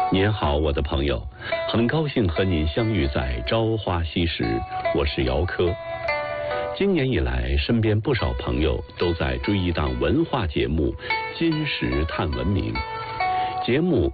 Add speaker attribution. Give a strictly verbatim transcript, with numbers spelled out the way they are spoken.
Speaker 1: 您好，我的朋友，很高兴和您相遇在朝花夕拾，我是姚科。今年以来，身边不少朋友都在追一档文化节目《今时探文明》。节目